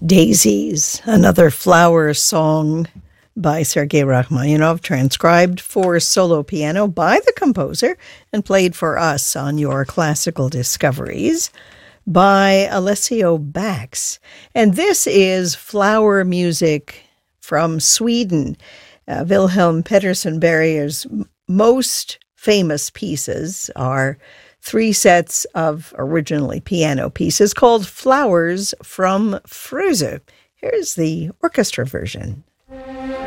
Daisies, another flower song by Sergei Rachmaninoff, transcribed for solo piano by the composer and played for us on your classical discoveries by Alessio Bax. And this is flower music from Sweden. Wilhelm Peterson Barrier's most famous pieces are three sets of originally piano pieces called Flowers from Frösö. Here's the orchestra version.